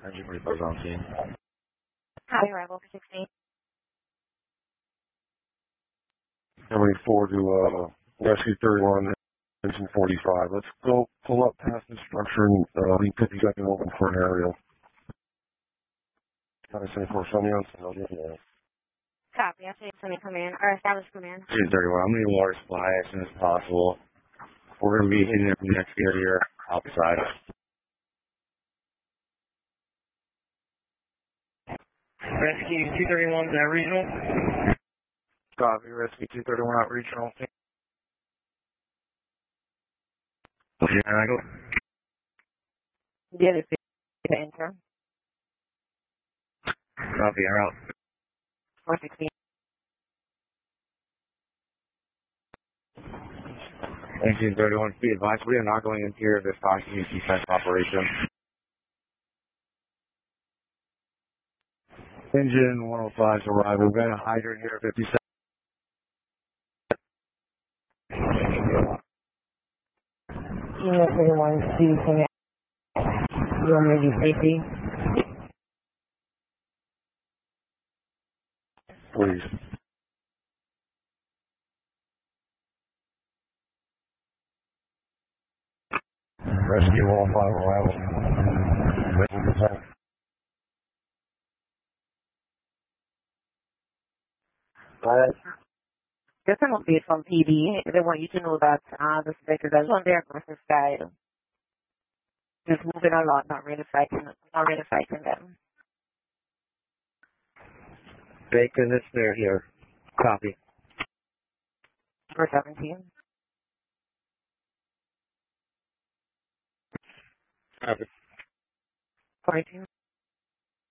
Engine repairs on scene. High arrival for 16. 74 to Rescue 31, engine 45. Let's go pull up past the structure and leave 50 seconds open for an aerial. Kind of say for Sunny on Sunny. Copy. I'll take Sunny command, or establish command. Engine 31, I'm going to water supply as soon as possible. We're going to be in there from the exterior outside. Rescue 231, is that regional? Copy, Rescue 231 out regional. The other to enter. Copy, you're out. 416. Engine 31, be advised, we are not going interior of this hostage defense operation. Engine 105 is arriving. We've got a hydrant here, 57. Unit 31, see command. You want me to do safety? Please. Rescue 105 arrival. This one will be from PD. They want you to know that the sticker is on their aggressive side. Just moving a lot, not really fighting them. Bacon is there here. Copy. For 17. Copy. 42.